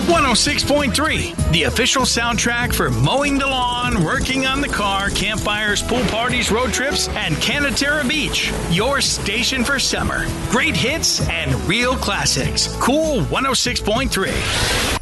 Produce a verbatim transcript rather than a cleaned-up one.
one oh six point three, the official soundtrack for mowing the lawn, working on the car, campfires, pool parties, road trips, and Canatera Beach. Your station for summer. Great hits and real classics. Cool one oh six point three.